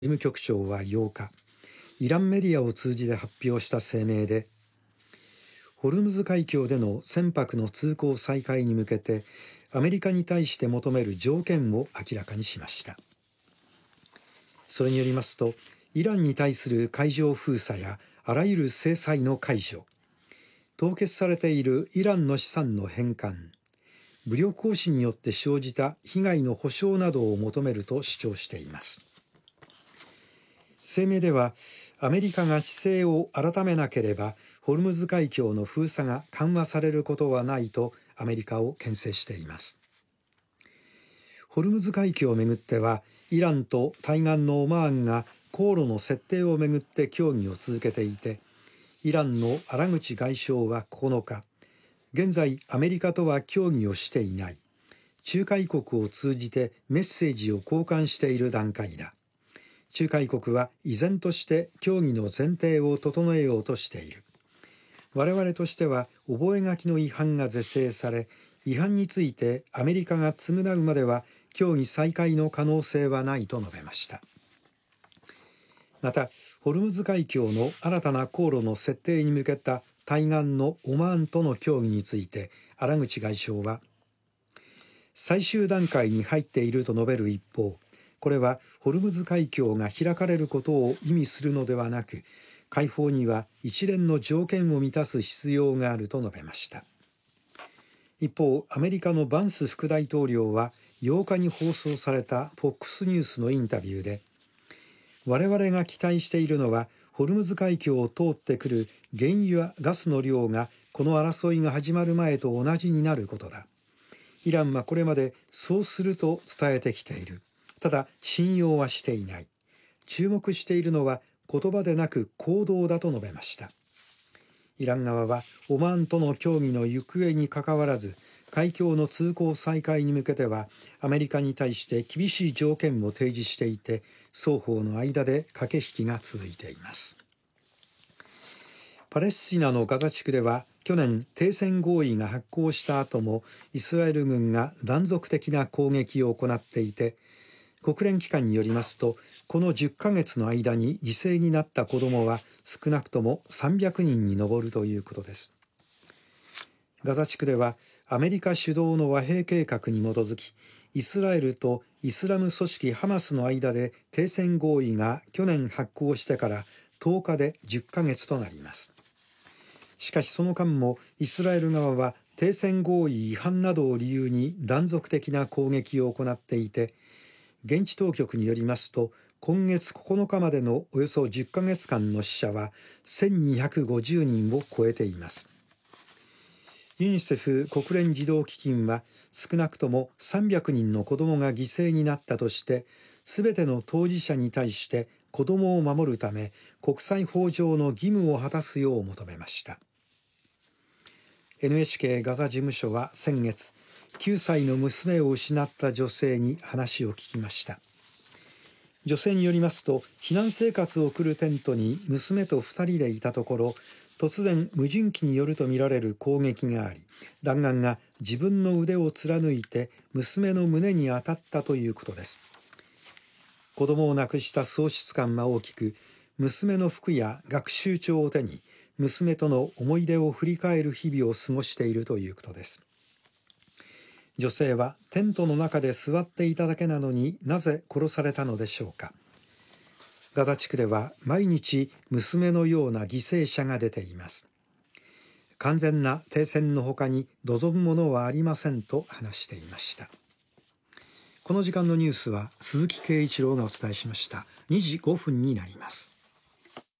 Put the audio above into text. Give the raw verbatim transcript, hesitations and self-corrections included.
事務局長はようか、イランメディアを通じて発表した声明で、ホルムズ海峡での船舶の通行再開に向けてアメリカに対して求める条件を明らかにしました。それによりますと、イランに対する海上封鎖やあらゆる制裁の解除、凍結されているイランの資産の返還、武力行使によって生じた被害の補償などを求めると主張しています。声明では、アメリカが姿勢を改めなければホルムズ海峡の封鎖が緩和されることはないとアメリカを牽制しています。ホルムズ海峡をめぐっては、イランと対岸のオマーンが航路の設定をめぐって協議を続けていて、イランのアラグチ外相はここのか、現在アメリカとは協議をしていない、仲介国を通じてメッセージを交換している段階だ、仲介国は依然として協議の前提を整えようとしている、我々としては覚書の違反が是正され、違反についてアメリカが償うまでは協議再開の可能性はないと述べました。また、ホルムズ海峡の新たな航路の設定に向けた対岸のオマーンとの協議について、アラグチ外相は、最終段階に入っていると述べる一方、これはホルムズ海峡が開かれることを意味するのではなく、開放には一連の条件を満たす必要があると述べました。一方、アメリカのバンス副大統領はようかに放送された フォックス ニュースのインタビューで、我々が期待しているのは、ホルムズ海峡を通ってくる原油やガスの量がこの争いが始まる前と同じになることだ。イランはこれまでそうすると伝えてきている。ただ信用はしていない。注目しているのは言葉でなく行動だと述べました。イラン側はオマーンとの協議の行方にかかわらず、海峡の通行再開に向けてはアメリカに対して厳しい条件を提示していて、双方の間で駆け引きが続いています。パレスチナのガザ地区では去年停戦合意が発効した後もイスラエル軍が断続的な攻撃を行っていて、国連機関によりますと、このじゅっかげつの間に犠牲になった子どもは少なくともさんびゃくにんに上るということです。ガザ地区ではアメリカ主導の和平計画に基づき、イスラエルとイスラム組織ハマスの間で停戦合意が去年発効してからとおかでじゅっかげつとなります。しかしその間もイスラエル側は停戦合意違反などを理由に断続的な攻撃を行っていて、現地当局によりますと、今月ここのかまでのおよそじゅっかげつかんの死者はせんにひゃくごじゅうにんを超えています。ユニセフ国連児童基金は、少なくともさんびゃくにんの子どもが犠牲になったとして、すべての当事者に対して子どもを守るため国際法上の義務を果たすよう求めました。エヌエイチケー ガザ事務所は先月、きゅうさいの娘を失った女性に話を聞きました。女性によりますと、避難生活を送るテントに娘とふたりでいたところ、突然無人機によるとみられる攻撃があり、弾丸が自分の腕を貫いて娘の胸に当たったということです。子供を亡くした喪失感は大きく、娘の服や学習帳を手に娘との思い出を振り返る日々を過ごしているということです。女性はテントの中で座っていただけなのになぜ殺されたのでしょうか。ガザ地区では毎日娘のような犠牲者が出ています。完全な停戦の他に望むものはありませんと話していました。この時間のニュースは鈴木圭一郎がお伝えしました。にじごふんになります。